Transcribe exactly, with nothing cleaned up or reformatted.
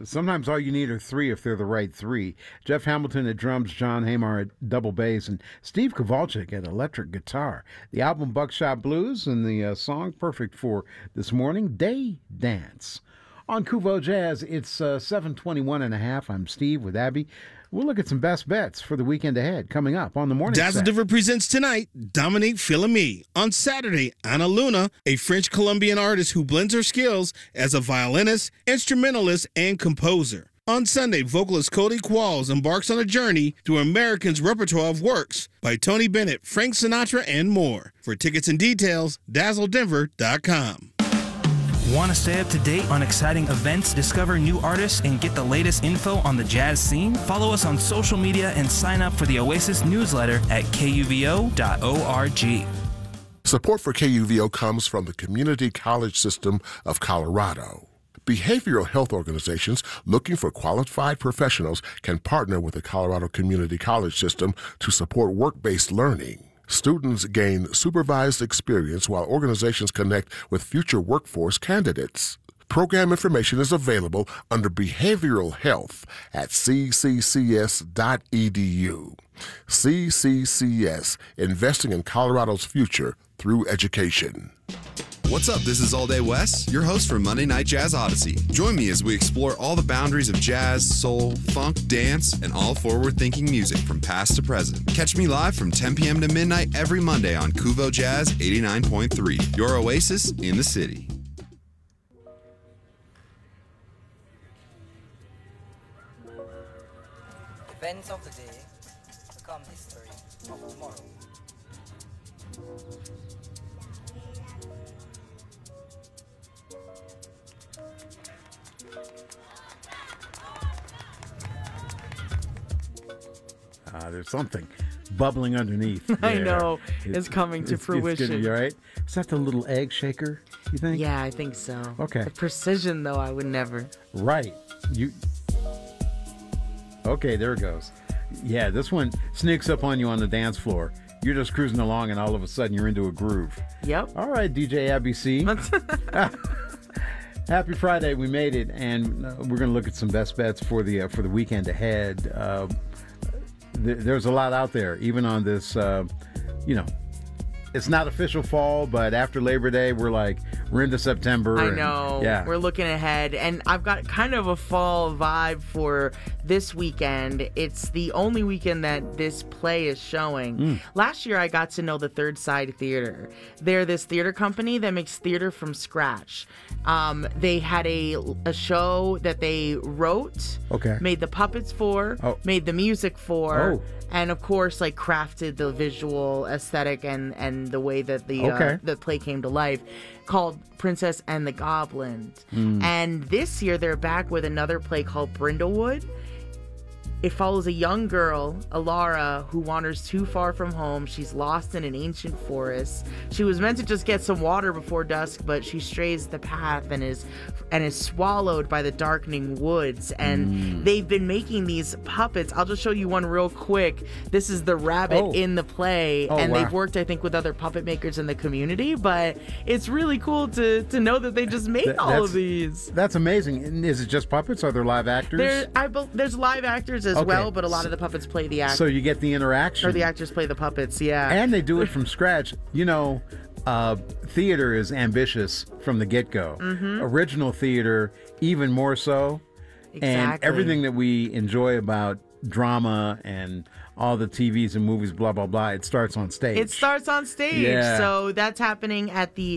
sometimes all you need are three if they're the right three. Jeff Hamilton at drums, John Hamar at double bass, and Steve Kowalczyk at electric guitar. The album Buckshot Blues and the uh, song perfect for this morning, Day Dance. On Kuvo Jazz, it's uh, seven twenty-one and a half. I'm Steve with Abby. We'll look at some best bets for the weekend ahead coming up on the morning Dazzle set. Diver presents tonight Dominique Philomé. On Saturday, Anna Luna, a French-Colombian artist who blends her skills as a violinist, instrumentalist, and composer. On Sunday, vocalist Cody Qualls embarks on a journey through American's repertoire of works by Tony Bennett, Frank Sinatra, and more. For tickets and details, dazzle denver dot com. Want to stay up to date on exciting events, discover new artists, and get the latest info on the jazz scene? Follow us on social media and sign up for the Oasis newsletter at K U V O dot org. Support for K U V O comes from the Community College System of Colorado. Behavioral health organizations looking for qualified professionals can partner with the Colorado Community College System to support work-based learning. Students gain supervised experience while organizations connect with future workforce candidates. Program information is available under Behavioral Health at c c c s dot e d u. C C C S, investing in Colorado's future through education. What's up? This is All Day Wes, your host for Monday Night Jazz Odyssey. Join me as we explore all the boundaries of jazz, soul, funk, dance, and all forward-thinking music from past to present. Catch me live from ten p.m. to midnight every Monday on Kuvo Jazz eighty-nine point three, your oasis in the city. Events of the day become history of tomorrow. Uh, there's something bubbling underneath. I there. know. It's coming to it's, fruition. It's gonna be all right. Is that the little egg shaker, you think? Yeah, I think so. Okay. The precision, though, I would never. Right. You. Okay, there it goes. Yeah, this one sneaks up on you on the dance floor. You're just cruising along, and all of a sudden you're into a groove. Yep. All right, D J Abby C. Happy Friday, we made it, and uh, we're going to look at some best bets for the uh, for the weekend ahead. Uh, th- there's a lot out there, even on this. Uh, you know, it's not official fall, but after Labor Day, we're like we're into September. I and, know. yeah, We're looking ahead, and I've got kind of a fall vibe for this weekend. It's the only weekend that this play is showing. Mm. Last year, I got to know the Third Side Theater. They're this theater company that makes theater from scratch. Um, they had a a show that they wrote, Okay. made the puppets for, Oh. made the music for, Oh. and of course, like crafted the visual aesthetic and and the way that the Okay. uh, the play came to life, called Princess and the Goblin. Mm. And this year they're back with another play called Brindlewood. It follows a young girl, Alara, who wanders too far from home. She's lost in an ancient forest. She was meant to just get some water before dusk, but she strays the path and is and is swallowed by the darkening woods. And Mm. they've been making these puppets. I'll just show you one real quick. This is the rabbit Oh. in the play, Oh, and wow. they've worked, I think, with other puppet makers in the community. But it's really cool to to know that they just made Th- all that's- of these. That's amazing. And is it just puppets? Are there live actors? There, I bel there's live actors as Okay. well, but a lot of the puppets play the actors. So you get the interaction. Or the actors play the puppets, yeah. And they do it from scratch. You know, uh, theater is ambitious from the get-go. Mhm. Original theater, even more so. And Exactly. everything that we enjoy about drama and all the T Vs and movies, blah, blah, blah, it starts on stage. It starts on stage. Yeah. So that's happening at the